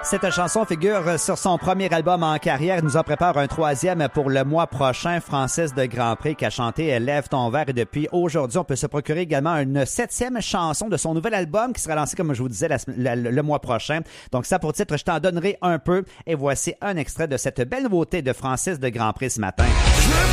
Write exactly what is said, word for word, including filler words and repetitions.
Cette chanson figure sur son premier album en carrière. Il nous en prépare un troisième pour le mois prochain. Francis de Grandpré qui a chanté Lève ton verre. Et depuis aujourd'hui, on peut se procurer également une septième chanson de son nouvel album qui sera lancé, comme je vous disais, la, la, le mois prochain. Donc ça pour titre, je t'en donnerai un peu. Et voici un extrait de cette belle nouveauté de Francis de Grandpré ce matin. Je me